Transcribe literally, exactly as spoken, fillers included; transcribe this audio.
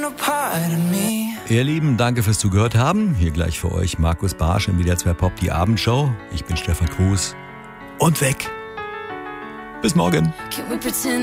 Ihr Lieben, danke fürs Zugehört haben. Hier gleich für euch Markus Barsch in W D R zwei Pop, die Abendshow. Ich bin Stefan Kruse und weg. Bis morgen.